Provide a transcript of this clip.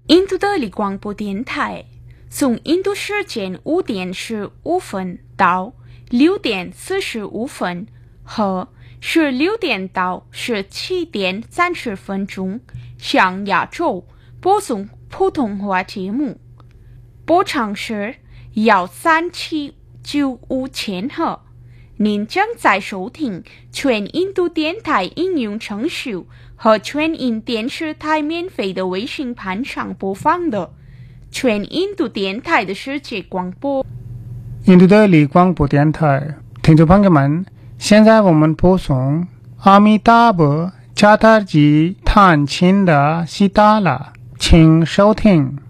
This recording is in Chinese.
印度德里广播电台，从印度时间5点15分到6点45分和16点到17点30分钟，向亚洲播送普通话节目。波长是13795千赫。您将在收听全印度电台应用程序和全印电视台免费的微信盘上播放的全印度电台的世界广播。 印度的里广播电台，听众朋友们，现在我们播送阿弥达波加达吉探亲的西达拉，请收听。